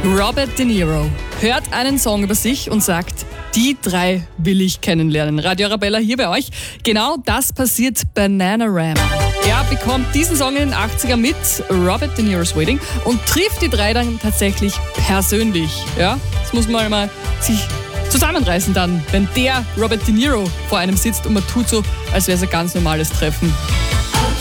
Robert De Niro hört einen Song über sich und sagt, die drei will ich kennenlernen. Radio Arabella hier bei euch. Genau das passiert Bananarama. Er bekommt diesen Song in den 80er mit, Robert De Niro's Waiting, und trifft die drei dann tatsächlich persönlich. Ja, das muss man mal sich zusammenreißen dann, wenn der Robert De Niro vor einem sitzt und man tut so, als wäre es ein ganz normales Treffen.